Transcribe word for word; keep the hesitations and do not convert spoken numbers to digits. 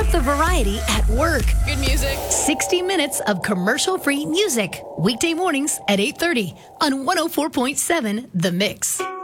get the variety at work. Good music. sixty minutes of commercial-free music. Weekday mornings at eight thirty on one oh four point seven The Mix.